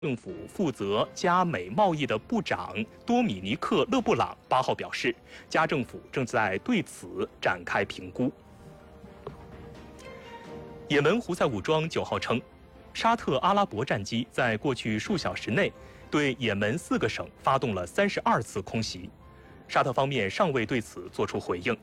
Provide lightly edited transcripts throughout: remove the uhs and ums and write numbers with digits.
政府负责加美贸易的部长多米尼克·勒布朗8号表示，加政府正在对此展开评估。也门胡塞武装9号称，沙特阿拉伯战机在过去数小时内对也门4个省发动了32次空袭，沙特方面尚未对此作出回应。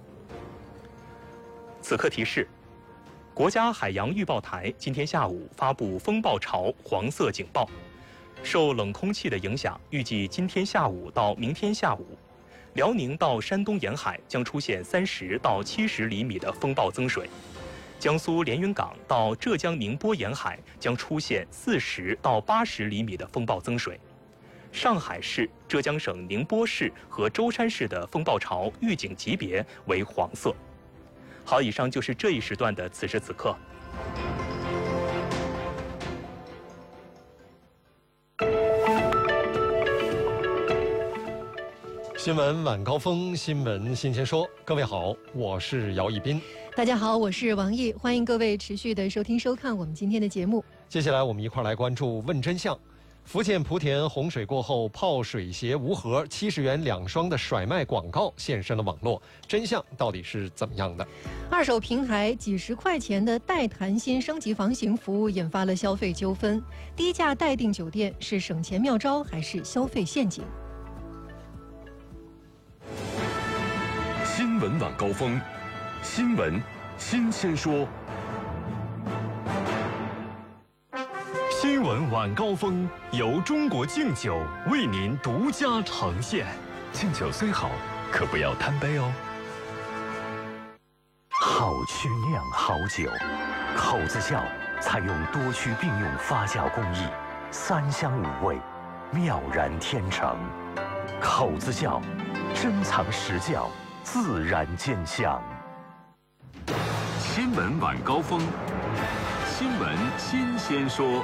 此刻提示：国家海洋预报台今天下午发布风暴潮黄色警报，受冷空气的影响，预计今天下午到明天下午，辽宁到山东沿海将出现30到70厘米的风暴增水，江苏连云港到浙江宁波沿海将出现40到80厘米的风暴增水。上海市、浙江省宁波市和舟山市的风暴潮预警级别为黄色。好，以上就是这一时段的此时此刻。 新闻晚高峰，新闻新鲜说。各位好，我是姚一斌。 大家好，我是王毅，欢迎各位持续的收听收看我们今天的节目。 接下来我们一块来关注问真相。福建莆田洪水过后泡水鞋无盒70元2双的甩卖广告现身了网络，真相到底是怎么样的？ 二手平台几十块钱的带弹心升级房型服务引发了消费纠纷，低价待订酒店是省钱妙招还是消费陷阱？ 新闻晚高峰，新闻新鲜说。新闻晚高峰由中国敬酒为您独家呈现。敬酒虽好，可不要贪杯哦。 好曲酿好酒，口子窖采用多曲并用发酵工艺，3香5味，妙然天成。口子窖珍藏实窖，自然见香。 新闻晚高峰，新闻新鲜说。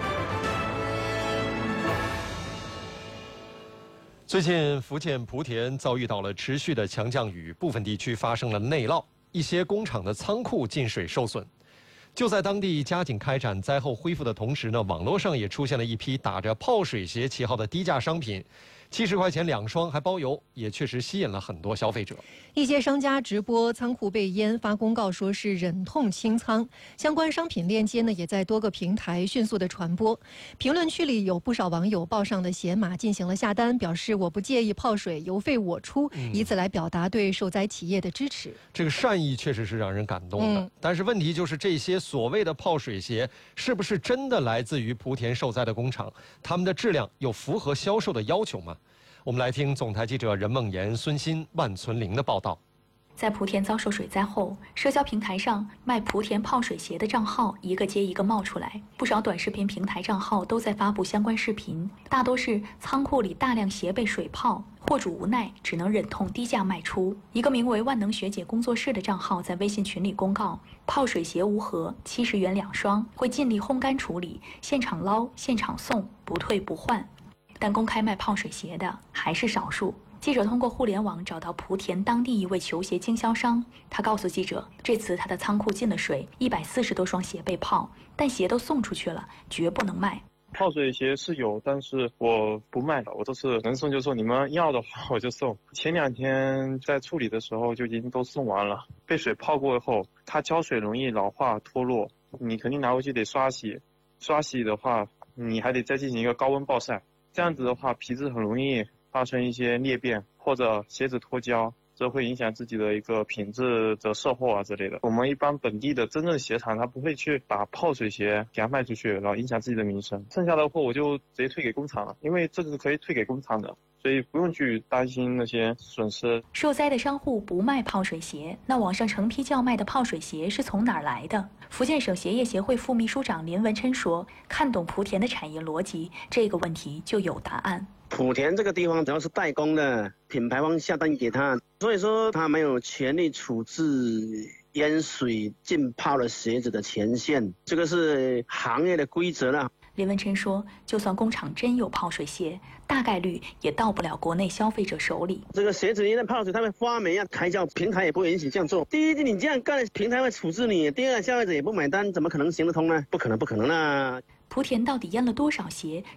最近福建莆田遭遇到了持续的强降雨，部分地区发生了内涝，一些工厂的仓库进水受损。就在当地加紧开展灾后恢复的同时呢，网络上也出现了一批打着泡水鞋旗号的低价商品，70块钱2双还包邮，也确实吸引了很多消费者。 一些商家直播仓库被淹，发公告说是忍痛清仓，相关商品链接呢也在多个平台迅速的传播。评论区里有不少网友报上的鞋码进行了下单，表示我不介意泡水，邮费我出，以此来表达对受灾企业的支持。 这个善意确实是让人感动的，但是问题就是这些所谓的泡水鞋是不是真的来自于莆田受灾的工厂？他们的质量有符合销售的要求吗？我们来听总台记者任梦妍、孙鑫、万存玲的报道。 在莆田遭受水灾后，社交平台上卖莆田泡水鞋的账号一个接一个冒出来，不少短视频平台账号都在发布相关视频，大多是仓库里大量鞋被水泡，货主无奈只能忍痛低价卖出。一个名为万能学姐工作室的账号在微信群里公告，泡水鞋无盒70元2双，会尽力烘干处理，现场捞现场送，不退不换。但公开卖泡水鞋的还是少数。记者通过互联网找到莆田当地一位球鞋经销商，他告诉记者，这次他的仓库进了水，140多双鞋被泡，但鞋都送出去了，绝不能卖。 泡水鞋是有，但是我不卖的，我都是能送就送，你们要的话我就送。前2天在处理的时候就已经都送完了。被水泡过后，它胶水容易老化脱落，你肯定拿回去得刷洗，刷洗的话你还得再进行一个高温暴晒，这样子的话皮质很容易发生一些裂变或者鞋子脱胶，这会影响自己的一个品质的售后啊之类的。我们一般本地的真正的鞋厂，他不会去把泡水鞋给它卖出去，然后影响自己的名声。剩下的货我就直接退给工厂了，因为这个是可以退给工厂的，所以不用去担心那些损失。 受灾的商户不卖泡水鞋，那网上成批叫卖的泡水鞋是从哪儿来的？福建省鞋业协会副秘书长林文琛说，看懂莆田的产业逻辑，这个问题就有答案。 莆田这个地方主要是代工的，品牌方下单给他，所以说他没有权利处置淹水浸泡了鞋子的前线，这个是行业的规则了。 林文琛说，就算工厂真有泡水鞋，大概率也到不了国内消费者手里。 这个鞋子一旦泡水，它会发霉啊，开胶，平台也不会允许这样做。第一，你这样干，平台会处置你；第二，消费者也不买单，怎么可能行得通呢？不可能啊！ 莆田到底腌了多少鞋？